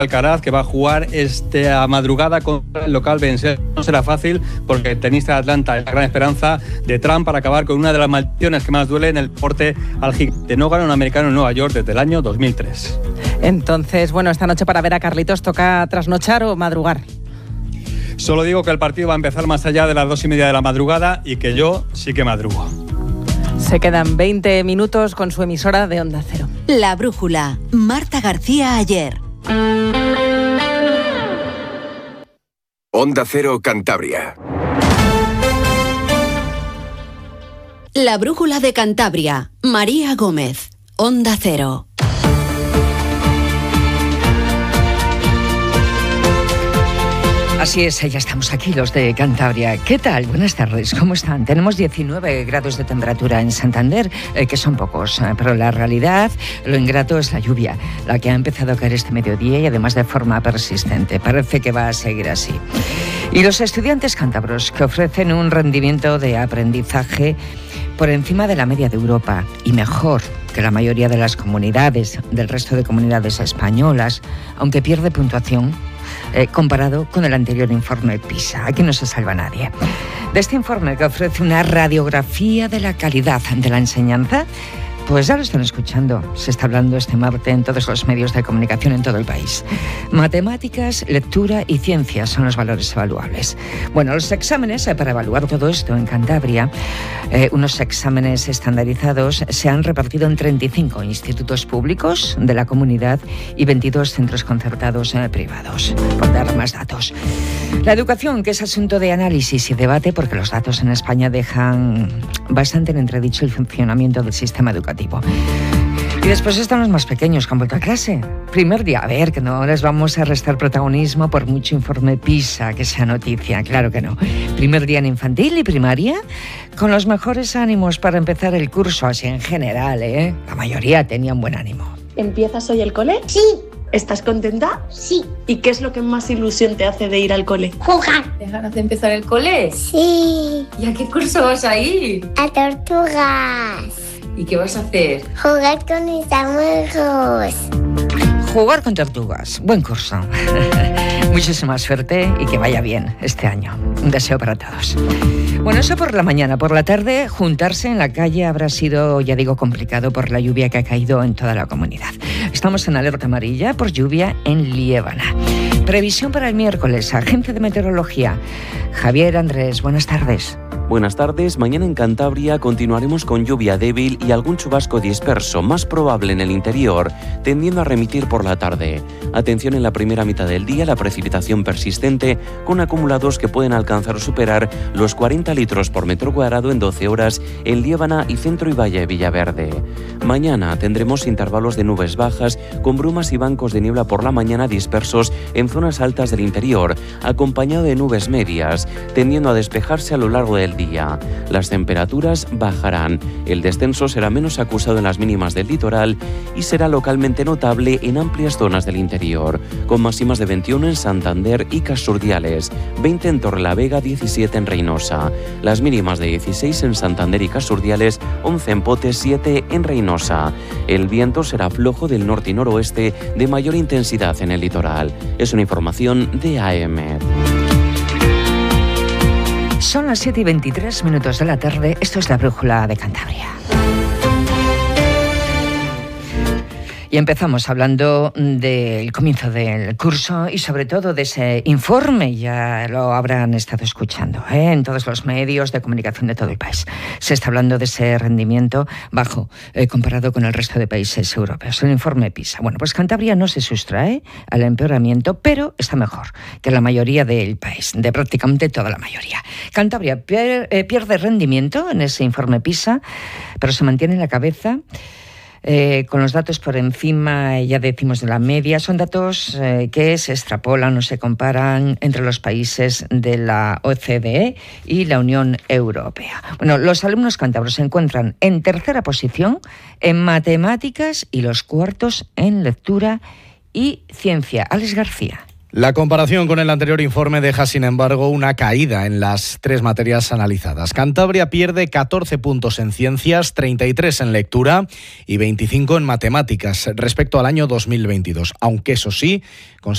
Alcaraz, que va a jugar esta madrugada contra el local Benser. No será fácil porque el tenista de Atlanta es la gran esperanza de Trump para acabar con una de las maldiciones que más duele en el deporte al gigante. No gana un americano en Nueva York desde el año 2003. Entonces, bueno, esta noche para ver a Carlitos, ¿toca trasnochar o madrugar? Solo digo que el partido va a empezar más allá de las 2:30 de la madrugada y que yo sí que madrugo. Se quedan 20 minutos con su emisora de Onda Cero. La Brújula, Marta García Ayer. Onda Cero Cantabria. La Brújula de Cantabria, María Gómez, Onda Cero. Así es, ya estamos aquí los de Cantabria. ¿Qué tal? Buenas tardes, ¿cómo están? Tenemos 19 grados de temperatura en Santander, que son pocos, pero la realidad, lo ingrato es la lluvia, la que ha empezado a caer este mediodía y además de forma persistente. Parece que va a seguir así. Y los estudiantes cántabros, que ofrecen un rendimiento de aprendizaje por encima de la media de Europa y mejor que la mayoría de las comunidades, del resto de comunidades españolas, aunque pierde puntuación comparado con el anterior informe PISA. Aquí no se salva nadie. De este informe, que ofrece una radiografía de la calidad de la enseñanza, pues ya lo están escuchando. Se está hablando este martes en todos los medios de comunicación en todo el país. Matemáticas, lectura y ciencias son los valores evaluables. Bueno, los exámenes para evaluar todo esto en Cantabria, unos exámenes estandarizados, se han repartido en 35 institutos públicos de la comunidad y 22 centros concertados privados, por dar más datos. La educación, que es asunto de análisis y debate, porque los datos en España dejan bastante en entredicho el funcionamiento del sistema educativo. Y después están los más pequeños que han vuelto a clase. Primer día, a ver, que no les vamos a restar protagonismo por mucho informe PISA que sea noticia, claro que no. Primer día en infantil y primaria, con los mejores ánimos para empezar el curso, así en general, ¿eh? La mayoría tenían buen ánimo. ¿Empiezas hoy el cole? Sí. ¿Estás contenta? Sí. ¿Y qué es lo que más ilusión te hace de ir al cole? Jugar. ¿Te ganas de empezar el cole? Sí. ¿Y a qué curso vas a ir? A Tortugas. ¿Y qué vas a hacer? Jugar con mis amigos. Jugar con tortugas. Buen curso. Muchísima suerte y que vaya bien este año. Un deseo para todos. Bueno, eso por la mañana. Por la tarde, juntarse en la calle habrá sido, ya digo, complicado por la lluvia que ha caído en toda la comunidad. Estamos en alerta amarilla por lluvia en Liébana. Previsión para el miércoles. Agencia de Meteorología. Javier Andrés, buenas tardes. Buenas tardes. Mañana en Cantabria continuaremos con lluvia débil y algún chubasco disperso, más probable en el interior, tendiendo a remitir por la tarde. Atención en la primera mitad del día, la precipitación persistente, con acumulados que pueden alcanzar o superar los 40 litros por metro cuadrado en 12 horas en Liébana y Centro y Valle de Villaverde. Mañana tendremos intervalos de nubes bajas, con brumas y bancos de niebla por la mañana dispersos en zonas altas del interior, acompañado de nubes medias, tendiendo a despejarse a lo largo del día. Las temperaturas bajarán. El descenso será menos acusado en las mínimas del litoral y será localmente notable en amplias zonas del interior, con máximas de 21 en Santander y Casurdiales, 20 en Torrelavega, 17 en Reynosa. Las mínimas de 16 en Santander y Casurdiales, 11 en Potes, 7 en Reynosa. El viento será flojo del norte y noroeste de mayor intensidad en el litoral. Es una información de AEMET. Son las 7:23 de la tarde. Esto es la Brújula de Cantabria. Y empezamos hablando del comienzo del curso y sobre todo de ese informe, ya lo habrán estado escuchando, en todos los medios de comunicación de todo el país. Se está hablando de ese rendimiento bajo comparado con el resto de países europeos, el informe PISA. Bueno, pues Cantabria no se sustrae al empeoramiento, pero está mejor que la mayoría del país, de prácticamente toda la mayoría. Cantabria pierde rendimiento en ese informe PISA, pero se mantiene en la cabeza. Con los datos por encima, ya decimos, de la media. Son datos que se extrapolan o se comparan entre los países de la OCDE y la Unión Europea. Bueno, los alumnos cántabros se encuentran en tercera posición en matemáticas y los cuartos en lectura y ciencia. Alex García. La comparación con el anterior informe deja, sin embargo, una caída en las 3 materias analizadas. Cantabria pierde 14 puntos en ciencias, 33 en lectura y 25 en matemáticas respecto al año 2022, aunque eso sí,